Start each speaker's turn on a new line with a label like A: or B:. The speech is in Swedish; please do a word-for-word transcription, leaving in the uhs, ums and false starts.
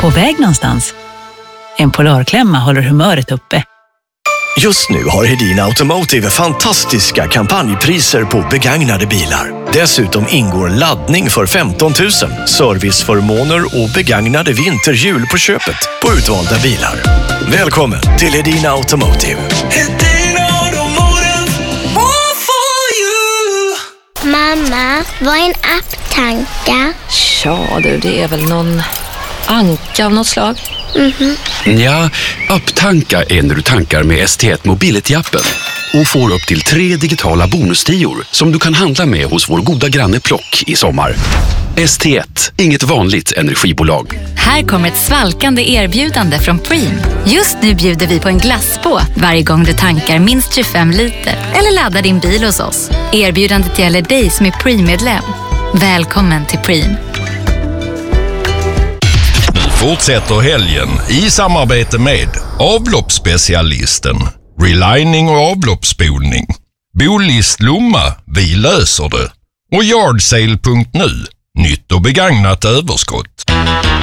A: På väg någonstans? En Polarklämma håller humöret uppe.
B: Just nu har Hedin Automotive fantastiska kampanjpriser på begagnade bilar. Dessutom ingår laddning för femton tusen, serviceförmåner och begagnade vinterhjul på köpet på utvalda bilar. Välkommen till Hedin Automotive. Hedin Automotive, all for you.
C: Mamma, vad är en apptanka?
D: Ja du, det är väl någon anka av något slag.
C: Mhm.
E: Ja, apptanka är när du tankar med S T ett Mobility-appen och får upp till tre digitala bonustior som du kan handla med hos vår goda granne Plock i sommar. S T ett, inget vanligt energibolag.
F: Här kommer ett svalkande erbjudande från Preem. Just nu bjuder vi på en glassbåt varje gång du tankar minst tjugofem liter eller laddar din bil hos oss. Erbjudandet gäller dig som är Preem-medlem. Välkommen till Preem.
G: Fortsätter helgen i samarbete med avloppsspecialisten, relining och avloppsspolning, Bolist Lomma, vi löser det, och Yardsale punkt nu, nytt och begagnat överskott.